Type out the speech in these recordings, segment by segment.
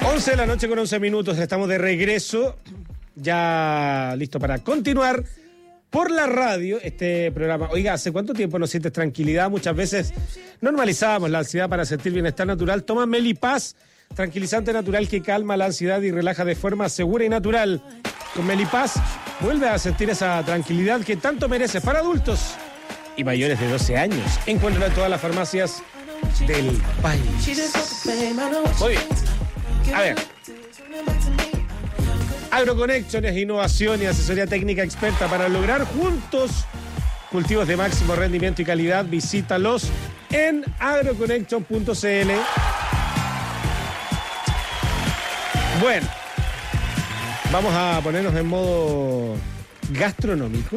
11 de la noche con 11 minutos, estamos de regreso, ya listo para continuar por la radio este programa. Oiga, ¿hace cuánto tiempo no sientes tranquilidad? Muchas veces normalizábamos la ansiedad para sentir bienestar natural. Toma Melipaz, tranquilizante natural que calma la ansiedad y relaja de forma segura y natural. Con Melipaz vuelve a sentir esa tranquilidad que tanto mereces para adultos y mayores de 12 años. Encuéntralo en todas las farmacias del país. Muy bien. A ver, AgroConnection es innovación y asesoría técnica experta para lograr juntos cultivos de máximo rendimiento y calidad. Visítalos en agroconnection.cl. Bueno, vamos a ponernos en modo gastronómico.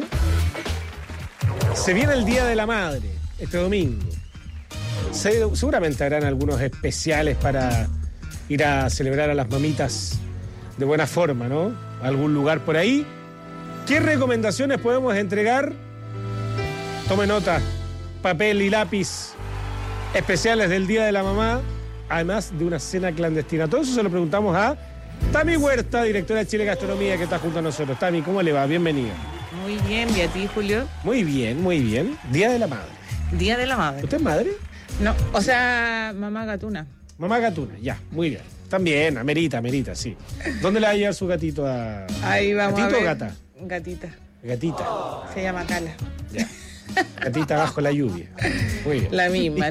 Se viene el Día de la Madre este domingo. Seguramente harán algunos especiales para ir a celebrar a las mamitas de buena forma, ¿no? Algún lugar por ahí. ¿Qué recomendaciones podemos entregar? Tome nota, papel y lápiz especiales del Día de la Mamá, además de una cena clandestina. Todo eso se lo preguntamos a Tami Huerta, directora de Chile Gastronomía, que está junto a nosotros. Tami, ¿cómo le va? Bienvenida. Muy bien, ¿y a ti, Julio? Muy bien, muy bien. Día de la Madre. Día de la Madre. ¿Usted es madre? No, o sea, mamá gatuna. Mamá gatuna, ya, muy bien. También, amerita, sí. ¿Dónde le va a llevar su gatito a...? Ahí vamos ¿Gatito a ver. o gata? Gatita. Gatita. Se llama Cala. Ya. Gatita bajo la lluvia. Muy bien. La misma.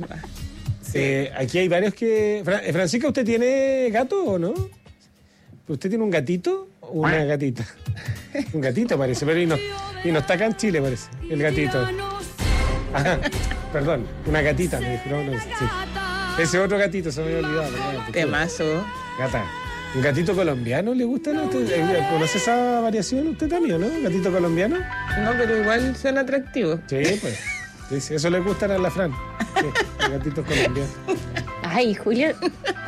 Sí. Aquí hay varios que... Francisca, ¿usted tiene gato o no? ¿Usted tiene un gatito o una gatita? Un gatito parece, pero y no está acá en Chile, parece, el gatito. Ajá, perdón, una gatita me dijo, no, sí. Ese otro gatito se me había olvidado. Temazo. Gata. ¿Un gatito colombiano le gusta? ¿No? ¿Conoce esa variación usted también, no? ¿Gatito colombiano? No, pero igual suena atractivo. Sí, pues. Sí, eso le gusta a la Fran. Sí, el gatito colombiano. Ay, Julio.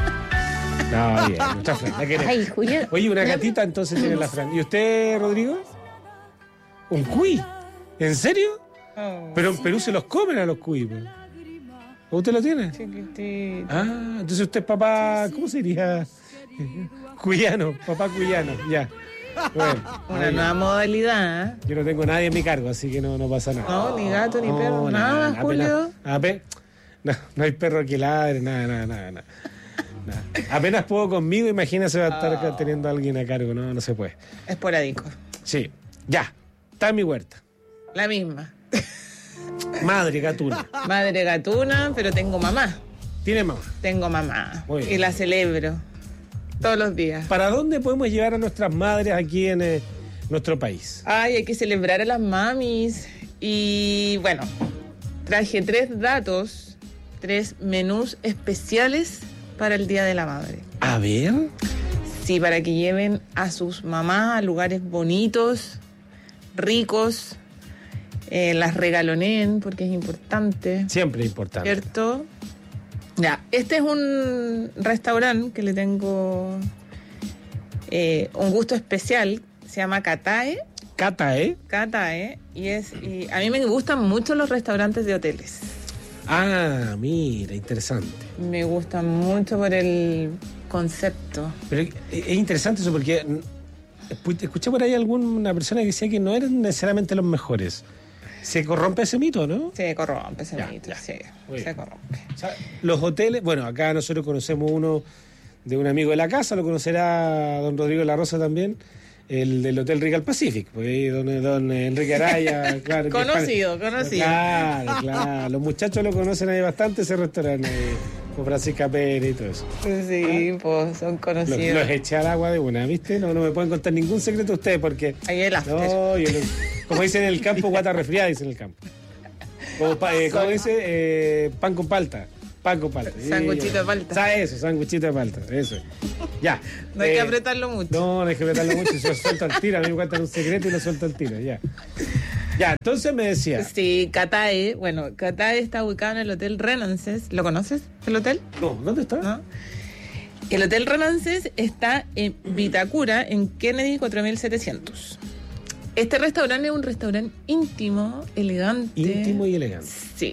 No, bien, nuestra Fran, la queremos. Ay, Julio. Oye, una gatita entonces tiene la Fran. ¿Y usted, Rodrigo? ¿Un cuy? ¿En serio? Oh, Pero en Perú se los comen a los cuy, pues. ¿O usted lo tiene? chiquitito. Ah, entonces usted es papá, ¿cómo sería? Cuyano, papá cuyano, ya. Bueno, Una nueva modalidad, ¿eh? yo no tengo nadie en mi cargo, así que no pasa nada. No, ni gato, ni No, perro, nada, Julio. No hay perro que ladre, nada. Apenas puedo conmigo, imagínese va a estar teniendo a alguien a cargo, no se puede. Esporádico. Sí, ya, Tami Huerta. La misma. Madre gatuna. Madre gatuna, pero tengo mamá. ¿Tiene mamá? Tengo mamá. Muy bien. Y la celebro todos los días. ¿Para dónde podemos llevar a nuestras madres aquí en nuestro país? Ay, hay que celebrar a las mamis. Y bueno, traje 3 menús especiales para el Día de la Madre. A ver. Sí, para que lleven a sus mamás a lugares bonitos, ricos, las regaloneen, porque es importante. Siempre importante. ¿Cierto? Ya, este es un restaurante que le tengo un gusto especial. Se llama Catae. Catae. Y a mí me gustan mucho los restaurantes de hoteles. Ah, mira, interesante. Me gustan mucho por el concepto. Pero es interesante eso porque escuché por ahí alguna persona que decía que no eran necesariamente los mejores. Se corrompe ese mito, ¿no? Se corrompe ese mito, ya. sí. Muy Se bien. corrompe. O sea, los hoteles, bueno, acá nosotros conocemos uno de un amigo de la casa, lo conocerá don Rodrigo La Rosa también, el del Hotel Regal Pacific, pues ahí don Enrique Araya, claro. Conocido. Claro. Los muchachos lo conocen ahí bastante, ese restaurante, con Francisca Pérez y todo eso. Sí, pues son conocidos. Los eché al agua de una, ¿viste? No me pueden contar ningún secreto ustedes porque... Ahí el after. No, como dicen en el campo, guata resfriada, dicen en el campo. Como dice, pan con palta. Sanguchito de palta. ¿Sabes eso? Sanguchito de palta, eso. Ya. No hay que apretarlo mucho. No hay que apretarlo mucho. Se lo suelto al tiro. A mí me cuentan un secreto y lo suelto al tiro, ya. Ya, entonces me decía... Sí, Catae. Bueno, Catae está ubicado en el Hotel Renaissance. ¿Lo conoces, el hotel? No, ¿dónde está? ¿No? El Hotel Renaissance está en Vitacura, en Kennedy 4700. Este restaurante es un restaurante íntimo, elegante. Íntimo y elegante. Sí.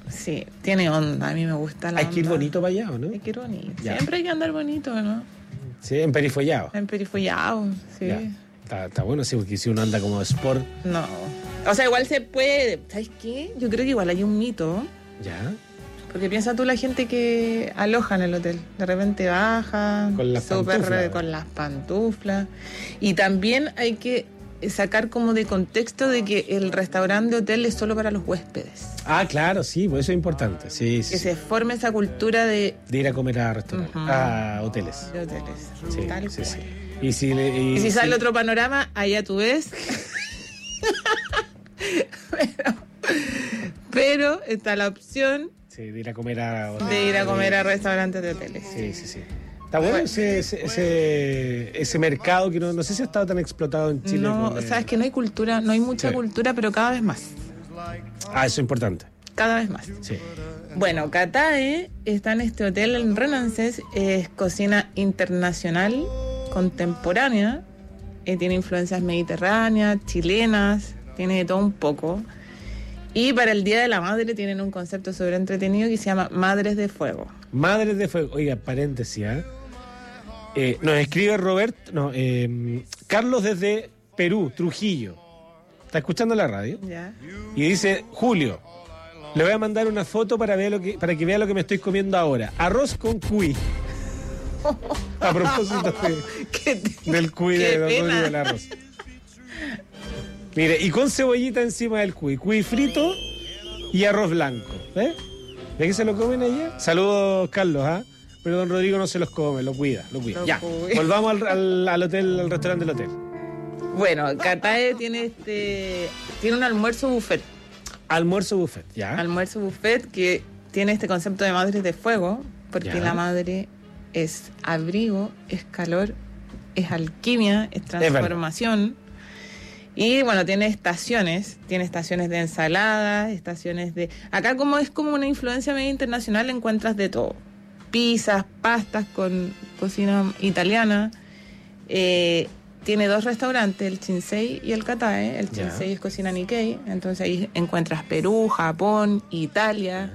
Sí, tiene onda, a mí me gusta la Hay onda. que ir bonito para allá, ¿o no? Hay que ir bonito. Ya. Siempre hay que andar bonito, ¿no? Sí, emperifollado. Emperifollado, sí. Ya. Está bueno, sí, porque si uno anda como sport. No. O sea, igual se puede. ¿Sabes qué? Yo creo que igual hay un mito. Ya. Porque piensa tú la gente que aloja en el hotel. De repente baja. Con las pantuflas. Con las pantuflas. Y también hay que sacar como de contexto de que el restaurante de hotel es solo para los huéspedes. Ah, claro, sí, pues eso es importante. Sí, sí. Que se forme esa cultura de ir a comer a restaurantes, a hoteles. de hoteles. Sí, Tal sí, cual. sí. Y si sale otro panorama, allá tú ves. pero está la opción de ir a comer a hoteles. de ir a comer a restaurantes de hoteles. Sí, sí, sí. Está bueno ese mercado que no sé si ha estado tan explotado en Chile. No, o sea, es que no hay cultura, no hay mucha cultura, pero cada vez más. Eso es importante. Cada vez más. Sí. Bueno, Katae está en este hotel en Renancés, es cocina internacional, contemporánea, tiene influencias mediterráneas, chilenas, tiene de todo un poco. Y para el Día de la Madre tienen un concepto súper entretenido que se llama Madres de Fuego. Madres de Fuego. Oiga, paréntesis, nos escribe Carlos desde Perú, Trujillo. Está escuchando la radio. Ya. Y dice, Julio, le voy a mandar una foto para que vea lo que me estoy comiendo ahora. Arroz con cuy. A propósito del cuy de Don Rodrigo del arroz. Mire, y con cebollita encima del cuy. Cuy frito y arroz blanco. ¿Ves? ¿De qué se lo comen allá? Saludos, Carlos, Pero Don Rodrigo no se los come, lo cuida. Ya, volvamos al hotel, al restaurante del hotel. Bueno, Katae tiene un almuerzo buffet. Almuerzo buffet, ya. Almuerzo buffet que tiene este concepto de madres de fuego, porque ya. La madre es abrigo, es calor, es alquimia, es transformación. Y bueno, tiene estaciones de ensalada, estaciones de... Acá como es como una influencia medio internacional, encuentras de todo. Pizzas, pastas con cocina italiana. Tiene 2 restaurantes, el Shinsei y el Katae. El Shinsei es cocina Nikkei, entonces ahí encuentras Perú, Japón, Italia,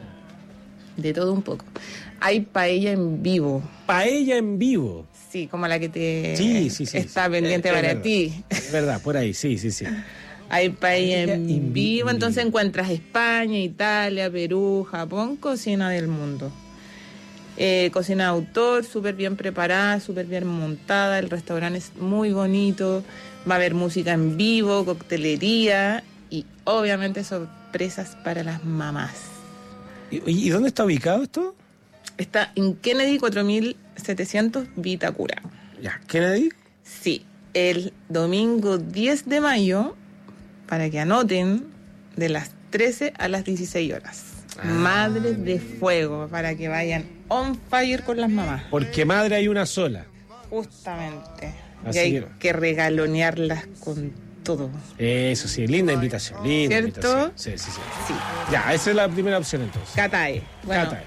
de todo un poco. Hay paella en vivo. ¿Paella en vivo? Sí, como la que te está pendiente para verdad, ti. Es verdad, por ahí, sí. Hay paella en vivo, entonces encuentras España, Italia, Perú, Japón, cocina del mundo. Cocina de autor, súper bien preparada, súper bien montada, el restaurante es muy bonito, va a haber música en vivo, coctelería y obviamente sorpresas para las mamás. ¿Y dónde está ubicado esto? Está en Kennedy 4700 Vitacura. Ya, ¿Kennedy? Sí, el domingo 10 de mayo, para que anoten, de las 13 a las 16 horas. Madres de Fuego, para que vayan on fire con las mamás. Porque madre hay una sola. Justamente. Así y hay que regalonearlas con todo. Eso sí, linda invitación. Linda ¿cierto? invitación. Sí. Ya, esa es la primera opción entonces. Katae. Bueno, Katae.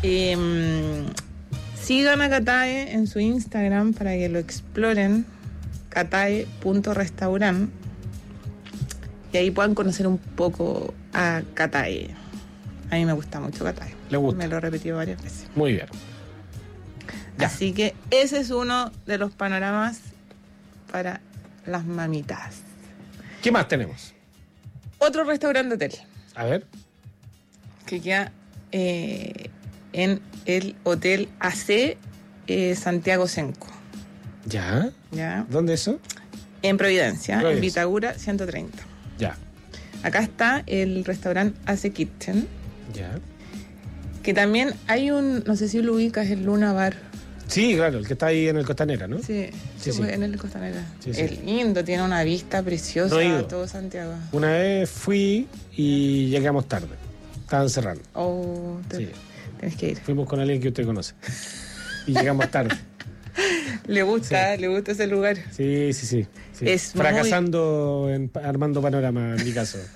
Sigan a Katae en su Instagram para que lo exploren. Katae.restaurant. Y ahí puedan conocer un poco a Katae. A mí me gusta mucho Katae. Le gusta. Me lo he repetido varias veces. Muy bien. Ya. Así que ese es uno de los panoramas para las mamitas. ¿Qué más tenemos? Otro restaurante hotel A ver. que queda en el Hotel AC Santiago Senco. ¿Ya? ¿Ya? ¿Dónde eso? En Providencia, en Vitacura 130. Ya. Acá está el restaurante AC Kitchen. Ya. Que también hay no sé si lo ubicas, el Luna Bar. Sí, claro, el que está ahí en el Costanera, ¿no? Sí. En el Costanera. Sí. Es lindo, tiene una vista preciosa a todo Santiago. Una vez fui y llegamos tarde. Estaban cerrando. Tenés que ir. Fuimos con alguien que usted conoce. Y llegamos tarde. Le gusta ese lugar. Sí. Es fracasando en armando panorama, en mi caso.